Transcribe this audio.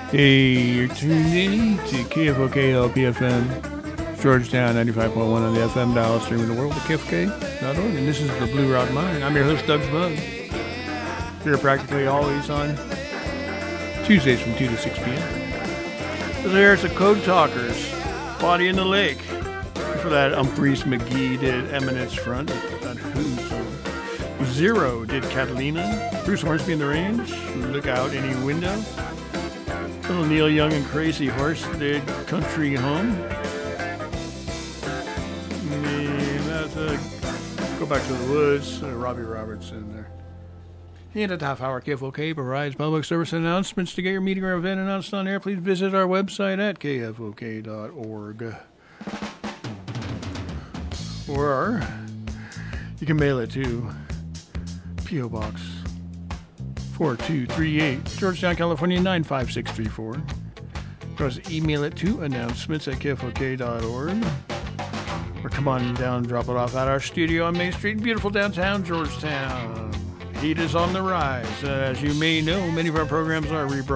Hey, you're tuned in to KFOK LPFM, Georgetown 95.1 on the FM dial, streaming the world at KFOK.org. And this is the Blue Rock Mine. I'm your host, Doug Bug. Here practically always on Tuesdays from 2 to 6 p.m. So there's the Code Talkers, Body in the Lake. For that, Humphreys McGee did Eminence Front. That Who's Zero did Catalina. Bruce Hornsby in the Range, Look Out Any Window. Little Neil Young and Crazy Horse did Country Home. And that's Go Back to the Woods, Robbie Robertson there. And at the half hour, KFOK provides public service announcements. To get your meeting or event announced on air, please visit our website at kfok.org. Or you can mail it to P.O. Box 4238, Georgetown, California 95634. You can also email it to announcements@kfok.org. Or come on down and drop it off at our studio on Main Street in beautiful downtown Georgetown. Heat is on the rise. As you may know, many of our programs are rebroadcast